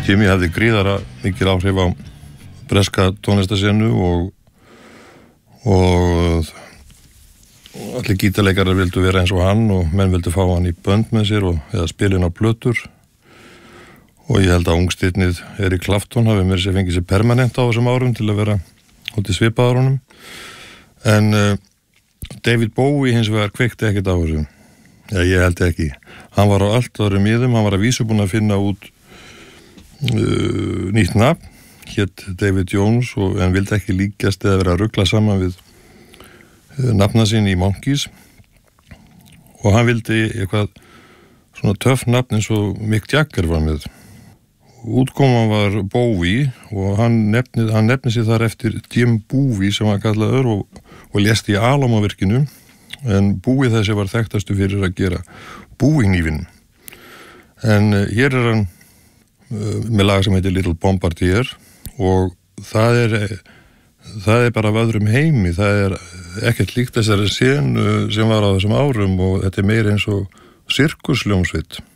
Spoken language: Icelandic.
Jimmy hafði gríðara mikil áhrif á breska tónlistarsenu og allir gítarleikarar vildu vera eins og hann og menn vildu fá hann í bönd með sér eða spila inn á plötur og ég held að ungstirnið Eric Clapton hafi mér sér fengið sér permanent á þessum árum til að vera hótti svipaðar honum en David Bowie hins vegar kveikti ekkert á þessu. Ég held ekki. Hann var á allt öðrum miðum, hann var að vísu búinn að finna út nýtt nafn, hét David Jones en vildi ekki líkjast eða vera að rugla saman við nafna sín í Monkees og hann vildi eitthvað svona töff nafn eins og Mick Jagger var með. Útkoman var Bowie og hann nefni sér þar eftir Jim Bowie sem hann kallaður og lést í Alamo-virkinu en Bowie þessi var þekktastu fyrir að gera Bowie-hnífinn. En hér hann með lag sem heitir Little Bombardier og það er bara af öðrum heimi, það er ekkert líkt þessari senu sem var á þessum árum og þetta er meira eins og sirkusljómsveit.